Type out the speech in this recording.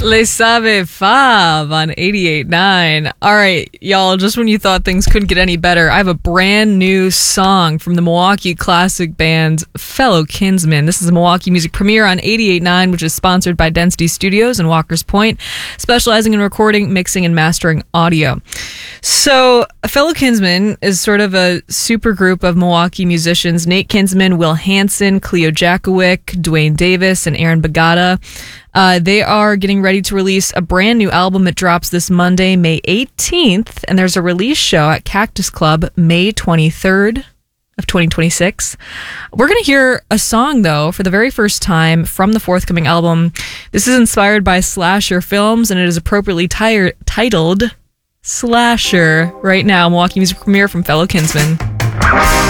Les Sabe Fab on 88.9. All right, y'all, just when you thought things couldn't get any better, I have a brand new song from the Milwaukee classic band Fellow Kinsmen. This is a Milwaukee music premiere on 88.9, which is sponsored by Density Studios in Walker's Point, specializing in recording, mixing, and mastering audio. So, Fellow Kinsmen is sort of a super group of Milwaukee musicians. Nate Kinsman, Will Hansen, Cleo Jakowick, Dwayne Davis, and Aaron Bagata. They are getting ready to release a brand new album that drops this Monday, May 18th, and there's a release show at Cactus Club May 23rd of 2026. We're going to hear a song, though, for the very first time from the forthcoming album. This is inspired by slasher films, and it is appropriately titled Slasher. Right now, Milwaukee music premiere from Fellow Kinsmen.